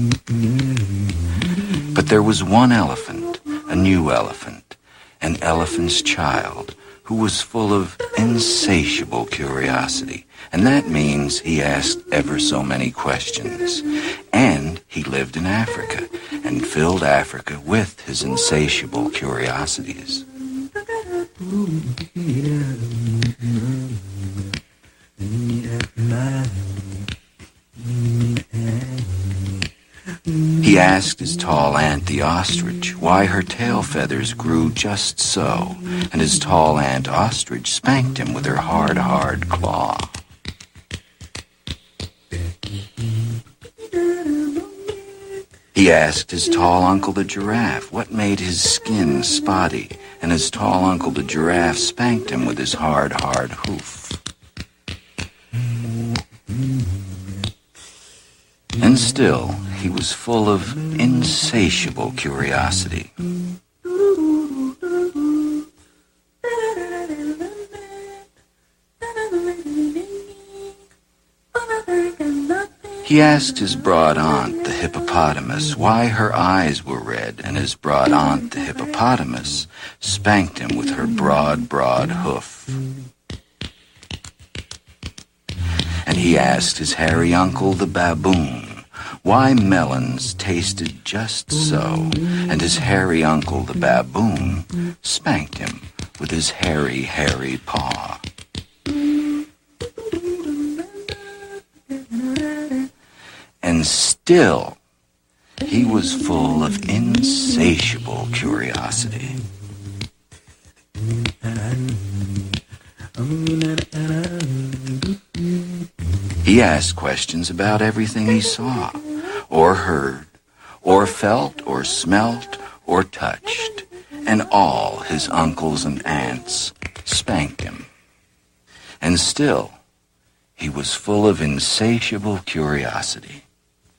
But there was one elephant, a new elephant, an elephant's child, who was full of insatiable curiosity. And that means he asked ever so many questions. And he lived in Africa and filled Africa with his insatiable curiosities. He asked his tall aunt the ostrich why her tail feathers grew just so, and his tall aunt ostrich spanked him with her hard, hard claw. He asked his tall uncle the giraffe what made his skin spotty, and his tall uncle the giraffe spanked him with his hard, hard hoof. And still, he was full of insatiable curiosity. He asked his broad aunt, the hippopotamus, why her eyes were red, and his broad aunt, the hippopotamus, spanked him with her broad, broad hoof. And he asked his hairy uncle, the baboon, why melons tasted just so, and his hairy uncle, the baboon, spanked him with his hairy, hairy paw. And still, he was full of insatiable curiosity. He asked questions about everything he saw, or heard, or felt, or smelt, or touched, and all his uncles and aunts spanked him. And still, he was full of insatiable curiosity.